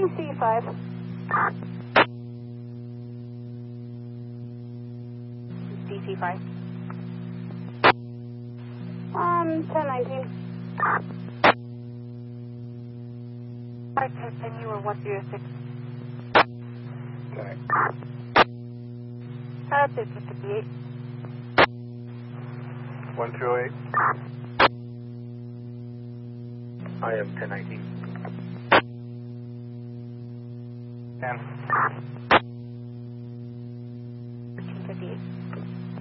DC5. DC5. 1019. 510, you were 106. Okay. 258. 128. I am 1019. 10.